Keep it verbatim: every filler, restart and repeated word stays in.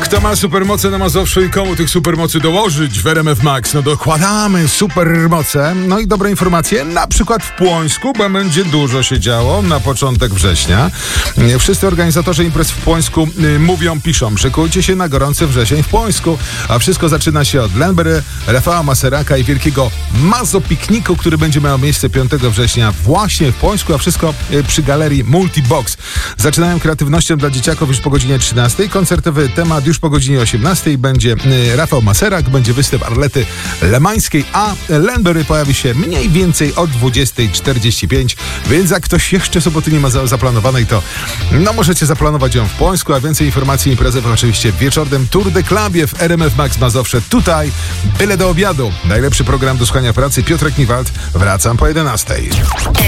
Kto ma supermoce na Mazowszu i komu tych supermocy dołożyć w R M F Max? No dokładamy supermoce. No i dobre informacje, na przykład w Płońsku, bo będzie dużo się działo na początek września. Wszyscy organizatorzy imprez w Płońsku y, mówią, piszą, szykujcie się na gorący wrzesień w Płońsku, a wszystko zaczyna się od Lembery, Rafała Maseraka i wielkiego Mazopikniku, który będzie miał miejsce piątego września właśnie w Płońsku, a wszystko y, przy galerii Multibox. Zaczynają kreatywnością dla dzieciaków już po godzinie trzynastej. Koncertowy temat już po godzinie osiemnastej będzie y, Rafał Maserak, będzie występ Arlety Lemańskiej, a Lembery pojawi się mniej więcej o dwudziestej czterdzieści pięć, więc jak ktoś jeszcze soboty nie ma za, zaplanowanej, to no możecie zaplanować ją w Płońsku, a więcej informacji imprezowych oczywiście w wieczornym Tour de Clubie w R M F Max Mazowsze. Tutaj byle do obiadu. Najlepszy program do słuchania pracy. Piotrek Niwald. Wracam po jedenastej.